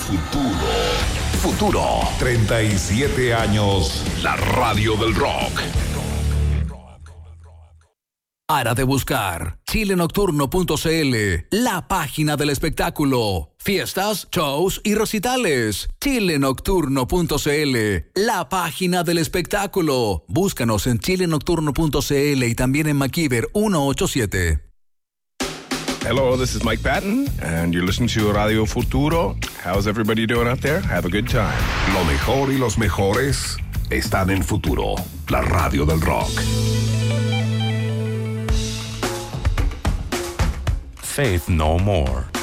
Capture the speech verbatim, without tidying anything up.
Futuro. Futuro. treinta y siete años. La radio del rock. Para de buscar chile nocturno punto c l, la página del espectáculo. Fiestas, shows y recitales. chile nocturno punto c l, la página del espectáculo. Búscanos en chile nocturno punto c l y también en McKeever ciento ochenta y siete. Hello, this is Mike Patton, and you're listening to Radio Futuro. How's everybody doing out there? Have a good time. Lo mejor y los mejores están en Futuro, la radio del rock. Faith No More.